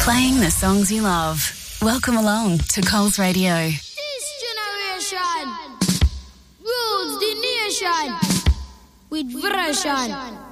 Playing the songs you love. Welcome along to Coles Radio. This generation rules the nation with version.